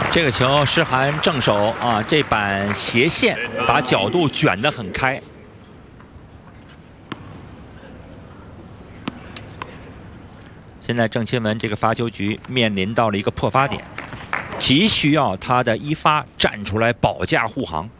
这个球施涵正手啊，这板斜线把角度卷得很开。现在郑钦文这个发球局面临到了一个破发点，急需要他的一发站出来保驾护航。